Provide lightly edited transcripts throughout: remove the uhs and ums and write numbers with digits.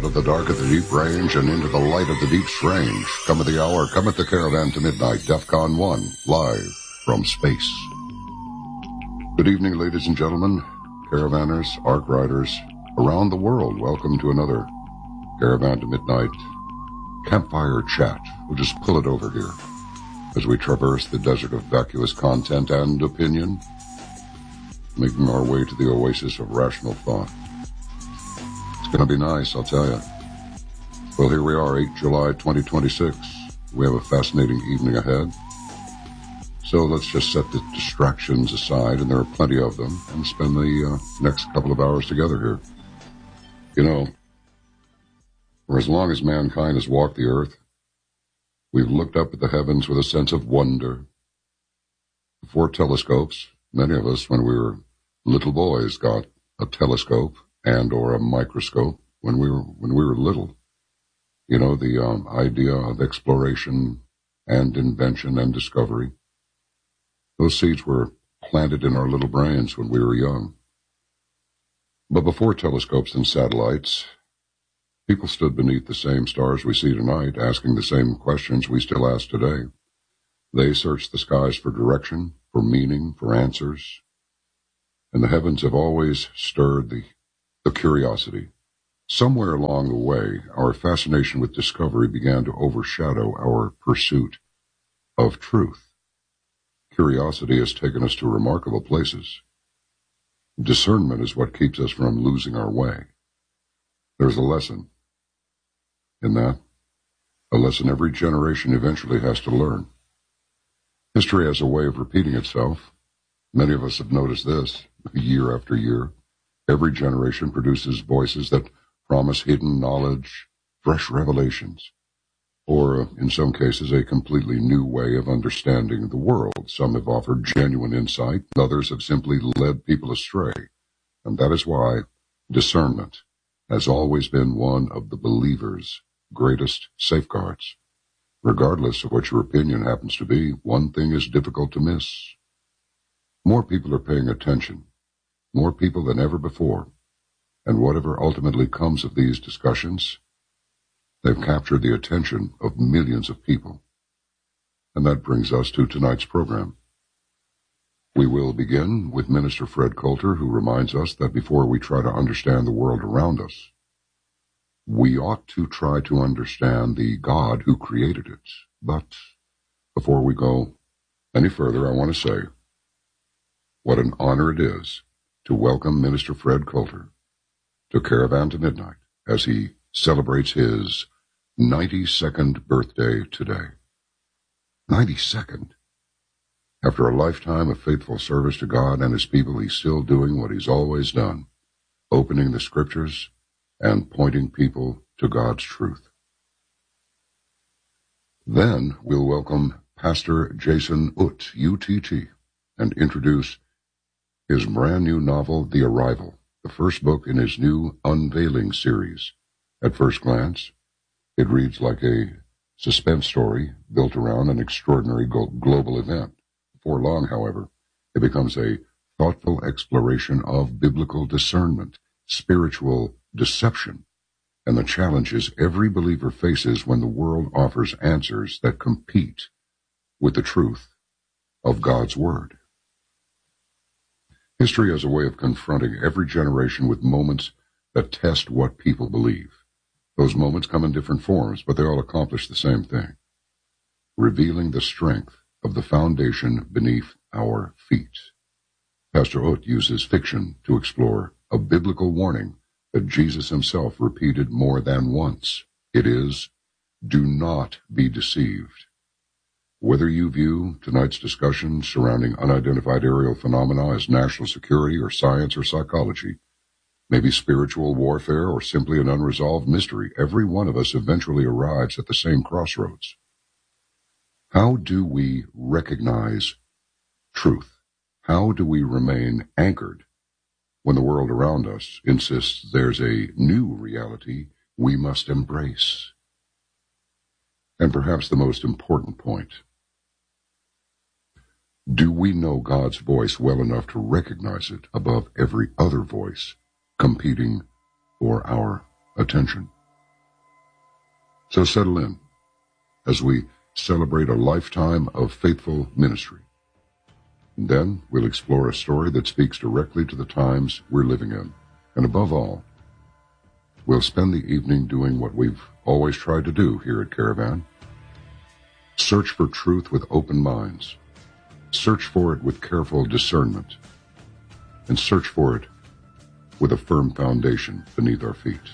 out of the dark of the deep range and into the light of the deep strange. Cometh the hour, cometh the caravan to midnight, DEFCON 1, live from space. Good evening, ladies and gentlemen, caravanners, ark riders, around the world. Welcome to another Caravan to Midnight campfire chat. We'll just pull it over here as we traverse the desert of vacuous content and opinion, making our way to the oasis of rational thought. It's going to be nice, I'll tell you. Well, here we are, 8 July 2026. We have a fascinating evening ahead. So let's just set the distractions aside, and there are plenty of them, and spend the next couple of hours together here. You know, for as long as mankind has walked the earth, we've looked up at the heavens with a sense of wonder. Before telescopes, many of us, when we were little boys, got a telescope and or a microscope when we were little. You know, the idea of exploration and invention and discovery. Those seeds were planted in our little brains when we were young. But before telescopes and satellites, people stood beneath the same stars we see tonight, asking the same questions we still ask today. They searched the skies for direction, for meaning, for answers. And the heavens have always stirred the curiosity. Somewhere along the way, our fascination with discovery began to overshadow our pursuit of truth. Curiosity has taken us to remarkable places. Discernment is what keeps us from losing our way. There's a lesson in that, a lesson every generation eventually has to learn. History has a way of repeating itself. Many of us have noticed this year after year. Every generation produces voices that promise hidden knowledge, fresh revelations, or, in some cases, a completely new way of understanding the world. Some have offered genuine insight, others have simply led people astray. And that is why discernment has always been one of the believer's greatest safeguards. Regardless of what your opinion happens to be, one thing is difficult to miss. More people are paying attention, more people than ever before, and whatever ultimately comes of these discussions, they've captured the attention of millions of people. And that brings us to tonight's program. We will begin with Minister Fred Coulter, who reminds us that before we try to understand the world around us, we ought to try to understand the God who created it. But before we go any further, I want to say what an honor it is to welcome Minister Fred Coulter to Caravan to Midnight as he celebrates his 92nd birthday today. 92nd. After a lifetime of faithful service to God and his people, he's still doing what he's always done, opening the scriptures and pointing people to God's truth. Then we'll welcome Pastor Jason Utt, UTT, and introduce his brand new novel, The Arrival, the first book in his new Unveiling series. At first glance, it reads like a suspense story built around an extraordinary global event. Before long, however, it becomes a thoughtful exploration of biblical discernment, spiritual deception, and the challenges every believer faces when the world offers answers that compete with the truth of God's Word. History has a way of confronting every generation with moments that test what people believe. Those moments come in different forms, but they all accomplish the same thing, revealing the strength of the foundation beneath our feet. Pastor Utt uses fiction to explore a biblical warning that Jesus himself repeated more than once. It is, do not be deceived. Whether you view tonight's discussion surrounding unidentified aerial phenomena as national security or science or psychology, maybe spiritual warfare or simply an unresolved mystery, every one of us eventually arrives at the same crossroads. How do we recognize truth? How do we remain anchored when the world around us insists there's a new reality we must embrace? And perhaps the most important point, do we know God's voice well enough to recognize it above every other voice competing for our attention? So settle in as we celebrate a lifetime of faithful ministry. And then we'll explore a story that speaks directly to the times we're living in. And above all, we'll spend the evening doing what we've always tried to do here at Caravan. Search for truth with open minds. Search for it with careful discernment. And search for it with a firm foundation beneath our feet.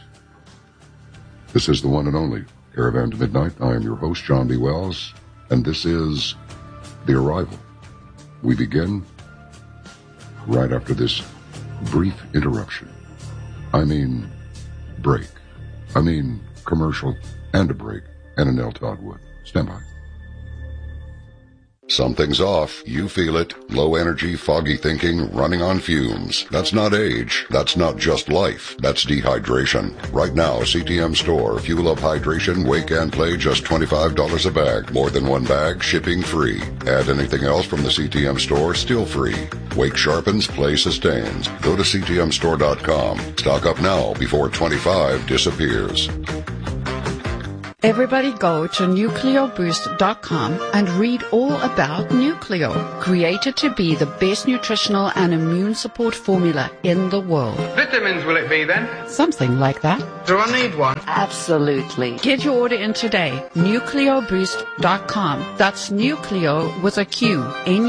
This is the one and only Caravan to Midnight. I am your host, John B. Wells, and this is The Arrival. We begin right after this brief interruption. I mean break. I mean commercial and a break and an L. Todd Wood. Stand by. Something's off. You feel it. Low energy, foggy thinking, running on fumes. That's not age. That's not just life. That's dehydration. Right now, CTM Store. Fuel Up Hydration, Wake and Play, just $25 a bag. More than one bag, shipping free. Add anything else from the CTM Store, still free. Wake sharpens, Play sustains. Go to ctmstore.com. Stock up now before 25 disappears. Everybody go to nucleoboost.com and read all about Nucleo, created to be the best nutritional and immune support formula in the world. Vitamins will it be then? Something like that. Do I need one? Absolutely. Get your order in today. Nucleoboost.com. That's Nucleo with a Q.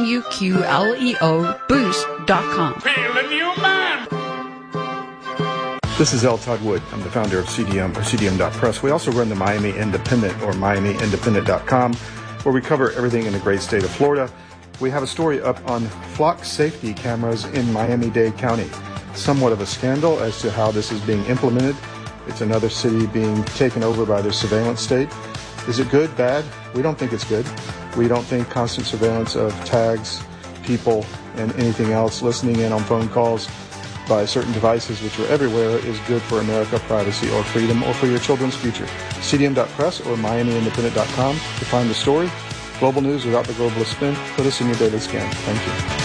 Nucleo boost.com. Feel a new man! This is L. Todd Wood. I'm the founder of CDM, or CDM.press. We also run the Miami Independent, or MiamiIndependent.com, where we cover everything in the great state of Florida. We have a story up on flock safety cameras in Miami-Dade County. Somewhat of a scandal as to how this is being implemented. It's another city being taken over by their surveillance state. Is it good, bad? We don't think it's good. We don't think constant surveillance of tags, people, and anything else, listening in on phone calls by certain devices which are everywhere, is good for America, privacy, or freedom, or for your children's future. CDM.press or MiamiIndependent.com to find the story. Global news without the globalist spin. Put us in your daily scan. Thank you.